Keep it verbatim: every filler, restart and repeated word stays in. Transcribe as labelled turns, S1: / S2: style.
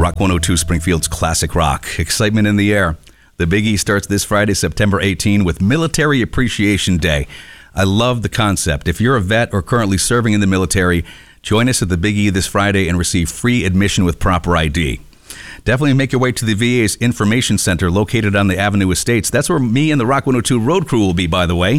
S1: Rock one oh two Springfield's classic rock. Excitement in the air. The Big E starts this Friday, September eighteenth, with Military Appreciation Day. I love the concept. If you're a vet or currently serving in the military, join us at the Big E this Friday and receive free admission with proper I D. Definitely make your way to the V A's Information Center located on the Avenue Estates. That's where me and the Rock one oh two Road Crew will be, by the way.